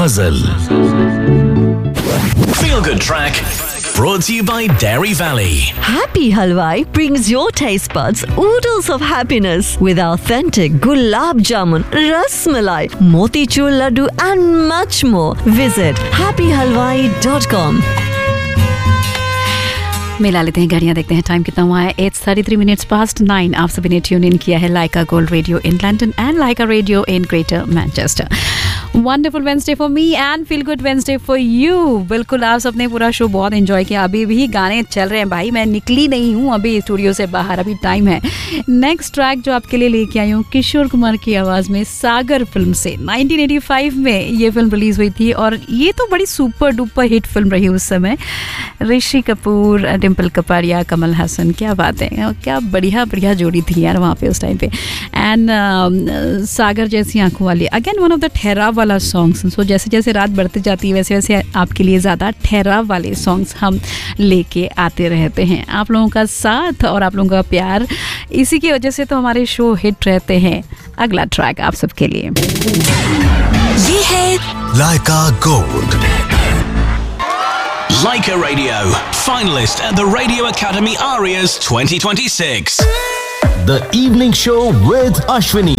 Ghazal. Feel Good Track brought to you by Dairy Valley. Happy Halwai brings your taste buds oodles of happiness with authentic gulab jamun, ras malai, motichur laddu and much more. Visit happyhalwai.com. मिला लेते हैं घड़ियां, देखते हैं time कितना हुआ है. 8:33 आप सभी ने ट्यून इन किया है लाइका gold radio in London and Lyca radio in greater Manchester. Wonderful Wednesday for me and feel good Wednesday for you. बिल्कुल, आप सबने पूरा शो बहुत एंजॉय किया. अभी भी गाने चल रहे हैं भाई, मैं निकली नहीं हूँ अभी स्टूडियो से बाहर, अभी टाइम है. नेक्स्ट ट्रैक जो आपके लिए लेके आई हूँ किशोर कुमार की आवाज़ में, सागर फिल्म से. 1985 में ये फिल्म रिलीज हुई थी और ये तो बड़ी सुपर डुपर हिट फिल्म रही उस समय. ऋषि कपूर, डिम्पल कपाड़िया, कमल हसन, क्या बात है, क्या बढ़िया बढ़िया जोड़ी थी यार वहाँ पे उस टाइम पे. एंड सागर जैसी आंखों वाली, अगेन वन ऑफ द ठहराव वाला सॉन्ग्स. सो जैसे जैसे रात बढ़ती जाती है वैसे वैसे आपके लिए ज़्यादा ठहराव वाले सॉन्ग्स हम लेके आते रहते हैं. आप लोगों का साथ और आप लोगों का प्यार, इसी की वजह से तो हमारे शो हिट रहते हैं. अगला ट्रैक आप सबके लिए ये है Laika Gold. Laika Radio, finalist at the Radio Academy Arias 2026. The Evening Show with Ashwini.